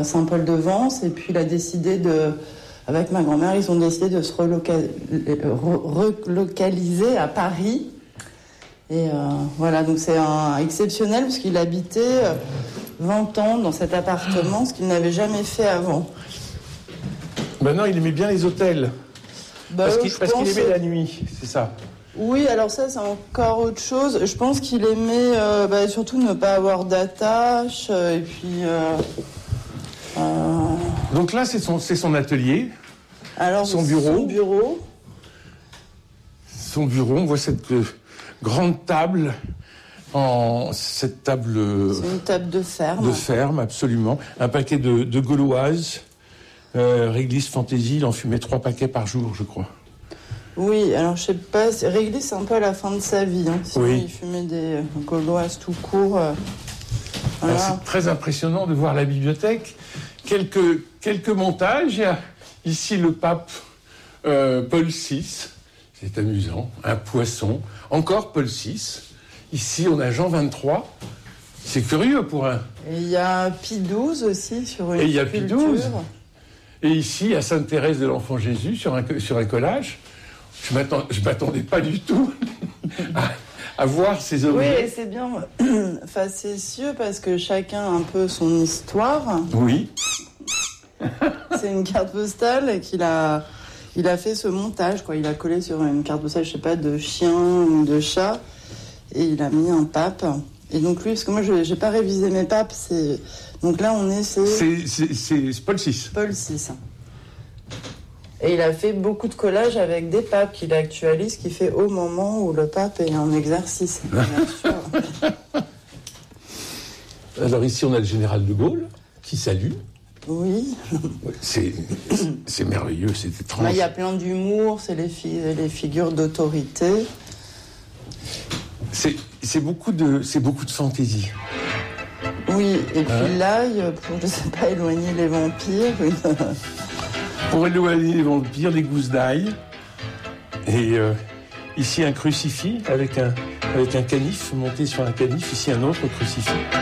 Saint-Paul-de-Vence. Et puis il a décidé avec ma grand-mère, ils ont décidé de se relocaliser à Paris. Et voilà, donc c'est exceptionnel parce qu'il habitait 20 ans dans cet appartement, ce qu'il n'avait jamais fait avant. Maintenant, il aimait bien les hôtels. Parce qu'il aimait la nuit, c'est ça? Oui, alors ça, c'est encore autre chose. Je pense qu'il aimait surtout ne pas avoir d'attache. Et puis... Donc là, c'est son atelier. Alors, son bureau. Son bureau, on voit cette grande table. C'est une table de ferme. De ferme, absolument. Un paquet de gauloises. Réglisse Fantaisie, il en fumait 3 paquets par jour, je crois. Oui, alors je sais pas, Réglisse, c'est un peu à la fin de sa vie. Sinon, oui. Il fumait des gauloises tout court. Voilà. C'est très impressionnant de voir la bibliothèque. Quelques montages. Il y a ici le pape Paul VI. C'est amusant. Un poisson. Encore Paul VI. Ici, on a Jean XXIII. C'est curieux pour un... Et il y a Pie XII aussi sur une Et il y a Pie XII. Et ici, à Sainte-Thérèse de l'Enfant Jésus, sur un collage. Je m'attendais pas du tout à voir ces objets. Oui, et c'est bien facétieux parce que chacun a un peu son histoire. Oui. C'est une carte postale qu'il a fait ce montage, quoi. Il a collé sur une carte postale, je sais pas, de chien ou de chat, et il a mis un pape. Et donc lui, parce que moi, j'ai pas révisé mes papes, donc là, c'est Paul VI. Paul VI. Et il a fait beaucoup de collages avec des papes qu'il actualise, qu'il fait au moment où le pape est en exercice. Bien sûr. Alors ici, on a le général de Gaulle qui salue. Oui. C'est merveilleux, c'est étrange. Il y a plein d'humour, c'est les figures d'autorité. C'est beaucoup de fantaisie. Oui, et puis l'ail, pour, je sais pas, éloigner les vampires. Pour éloigner les vampires, des gousses d'ail. Et ici, un crucifix avec un canif monté sur un canif. Ici, un autre crucifix.